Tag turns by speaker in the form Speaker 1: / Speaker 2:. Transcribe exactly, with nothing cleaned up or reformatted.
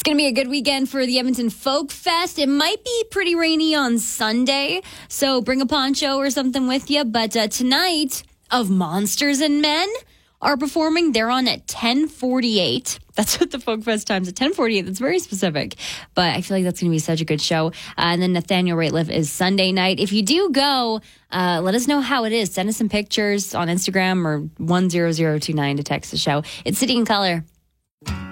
Speaker 1: going to be a good weekend for the Edmonton Folk Fest. It might be pretty rainy on Sunday, so bring a poncho or something with you. But uh, tonight, Of Monsters and Men are performing. They're on at ten forty-eight. That's what the Folk Fest time's at ten forty-eight. That's very specific, but I feel like that's going to be such a good show. Uh, and then Nathaniel Rateliff is Sunday night. If you do go, uh, let us know how it is. Send us some pictures on Instagram or one zero zero two nine to text the show. It's City and Color.